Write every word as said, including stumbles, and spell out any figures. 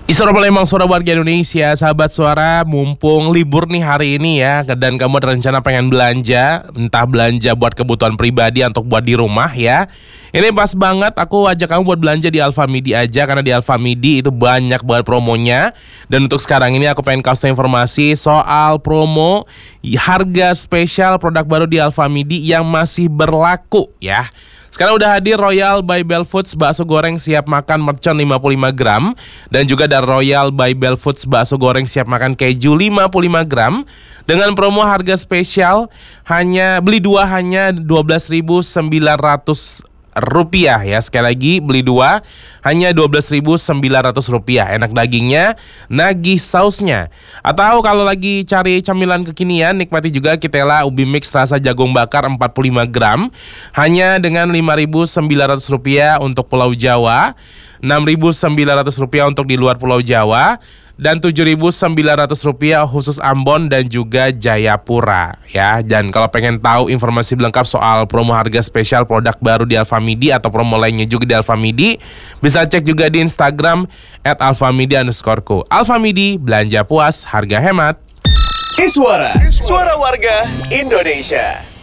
Suara Palembang, suara warga Indonesia, sahabat suara, mumpung libur nih hari ini ya, dan kamu ada rencana pengen belanja, entah belanja buat kebutuhan pribadi atau buat di rumah ya. Ini pas banget aku ajak kamu buat belanja di Alfamidi aja, karena di Alfamidi itu banyak banget promonya. Dan untuk sekarang ini aku pengen kasih informasi soal promo harga spesial produk baru di Alfamidi yang masih berlaku ya. Sekarang udah hadir Royal by Bell Foods bakso goreng siap makan mercon lima puluh lima gram. Dan juga ada Royal by Bell Foods bakso goreng siap makan keju lima puluh lima gram. Dengan promo harga spesial hanya beli dua hanya dua belas ribu sembilan ratus rupiah ya. Sekali lagi beli dua hanya dua belas ribu sembilan ratus rupiah. Enak dagingnya, nagih sausnya. Atau kalau lagi cari camilan kekinian, nikmati juga Kitela ubi mix rasa jagung bakar empat puluh lima gram hanya dengan lima ribu sembilan ratus rupiah untuk Pulau Jawa, enam ribu sembilan ratus rupiah untuk di luar Pulau Jawa, dan tujuh ribu sembilan ratus rupiah khusus Ambon dan juga Jayapura ya. Dan kalau pengen tahu informasi lengkap soal promo harga spesial produk baru di Alfamidi atau promo lainnya juga di Alfamidi, bisa cek juga di Instagram at alfamidi underscore co. Alfamidi, belanja puas, harga hemat. Iswara, suara warga Indonesia.